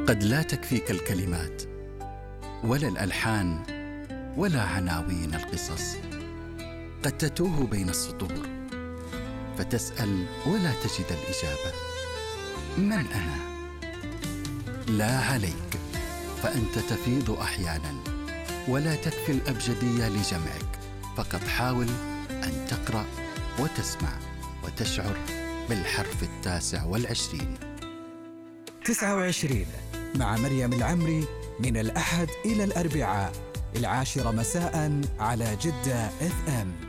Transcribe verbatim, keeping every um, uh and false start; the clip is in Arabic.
قد لا تكفيك الكلمات ولا الألحان ولا عناوين القصص. قد تتوه بين السطور فتسأل ولا تجد الإجابة. من أنا؟ لا عليك، فأنت تفيض أحياناً ولا تكفي الأبجدية لجمعك. فقط حاول أن تقرأ وتسمع وتشعر بالحرف التاسع والعشرين. تسعة وعشرين مع مريم العمري، من الأحد إلى الأربعاء العاشرة مساء على جدة إف إم.